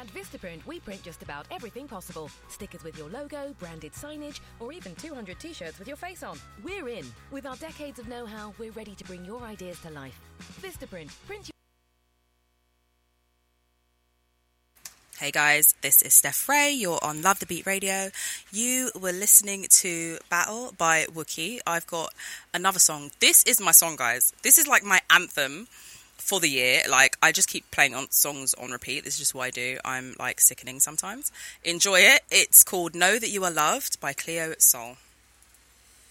At Vistaprint, we print just about everything possible. Stickers with your logo, branded signage, or even 200 t-shirts with your face on. We're in. With our decades of know-how, we're ready to bring your ideas to life. Vistaprint. Print your... Hey guys, this is Steph Ray. You're on Love the Beat Radio. You were listening to Battle by Wookie. I've got another song. This is my song, guys. This is like my anthem for the year. Like, I just keep playing on songs on repeat. This is just what I do. I'm like sickening sometimes. Enjoy it. It's called Know That You Are Loved by Cleo Sol.